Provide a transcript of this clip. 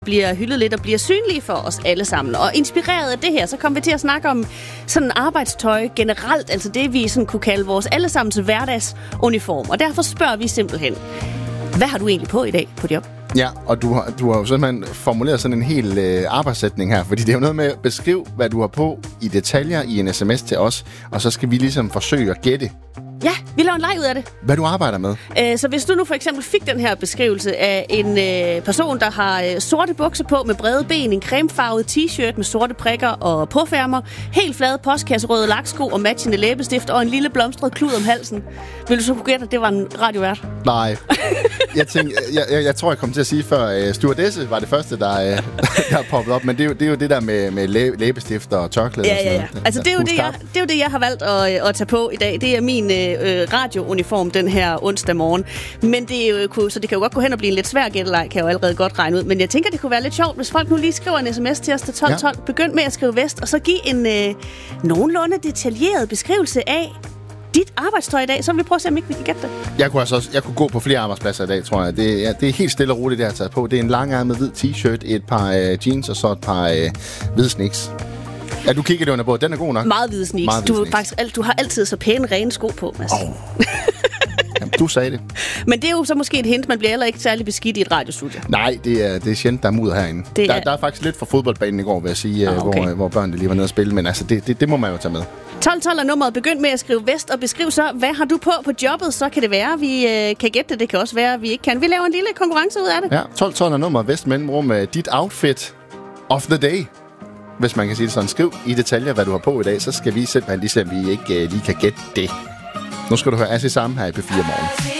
bliver hyldet lidt og bliver synlige for os alle sammen. Og inspireret af det her, så kommer vi til at snakke om sådan arbejdstøj generelt, altså det vi sådan kunne kalde vores allesammens hverdagsuniform. Og derfor spørger vi simpelthen, hvad har du egentlig på i dag på job? Ja, og du har jo simpelthen formuleret sådan en hel arbejdssætning her, fordi det er jo noget med at beskrive, hvad du har på i detaljer i en sms til os, og så skal vi ligesom forsøge at gætte. Ja, vi laver en leg ud af det. Hvad du arbejder med. Så hvis du nu for eksempel fik den her beskrivelse af en person, der har sorte bukser på med brede ben, en cremefarvet t-shirt med sorte prikker og påfærmer, helt flade postkasserøde laksko og matchende læbestift og en lille blomstret klud om halsen. Vil du så kunne gætte, at det var en radiovært? Nej. Jeg tror, jeg kom til at sige før, stewardesse var det første, der poppede op, men det er jo det der med læbestift og tørklæde. Ja, og sådan ja. Altså det er jo det, jeg har valgt at tage på i dag. Det er min radiouniform den her onsdag morgen. Men det er jo, så det kan jo godt gå hen og blive en lidt svær gætteleg, kan jeg jo allerede godt regne ud. Men jeg tænker, det kunne være lidt sjovt, hvis folk nu lige skriver en sms til os til 1212. Ja. Begynd med at skrive vest, og så give en nogenlunde detaljeret beskrivelse af dit arbejdstøj i dag, så vil vi prøve at se, om ikke vi kan gætte det. Jeg kunne gå på flere arbejdspladser i dag, tror jeg. Det er helt stille og roligt, det jeg har taget på. Det er en langærmet hvid t-shirt, et par jeans og så et par hvide sneaks. Ja, du kigger det under på. Den er god nok. Meget hvide sneaks. Du har altid så pæne, rene sko på, Mads. Jamen, du sagde det. Men det er jo så måske et hint. Man bliver heller ikke særlig beskidt i et radiostudie. Nej, det er sjældent, der er mudder herinde. Der er faktisk lidt for fodboldbanen i går, vil jeg sige, okay. hvor børnene lige var nede og spille. Men altså, det må man jo tage med. 1212 er nummeret. Begynd med at skrive vest og beskriv så, hvad har du på jobbet? Så kan det være, vi kan gætte det. Det kan også være, vi ikke kan. Vi laver en lille konkurrence ud af det. Ja, 1212 er nummeret. Vest mellemrum. Dit outfit of the day. Hvis man kan sige det sådan. Skriv i detaljer, hvad du har på i dag. Så skal vi simpelthen lige se, om vi ikke lige kan gætte det. Nu skal du høre Assi Sam her i P4 Morgen.